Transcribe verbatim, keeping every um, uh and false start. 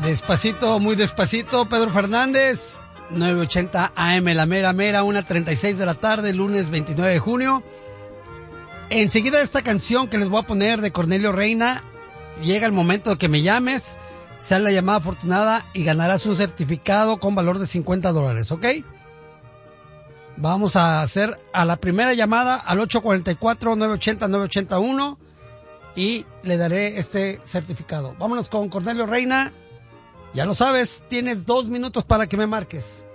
Despacito, muy despacito, Pedro Fernández. nueve ochenta A M, la mera mera, una treinta y seis de la tarde, lunes veintinueve de junio. Enseguida de esta canción que les voy a poner de Cornelio Reina, llega el momento de que me llames, sale la llamada afortunada y ganarás un certificado con valor de cincuenta dólares, ¿ok? Vamos a hacer a la primera llamada al ocho cuatro cuatro, nueve ochenta, nueve ochenta uno y le daré este certificado. Vámonos con Cornelio Reina. Ya lo sabes, tienes dos minutos para que me marques.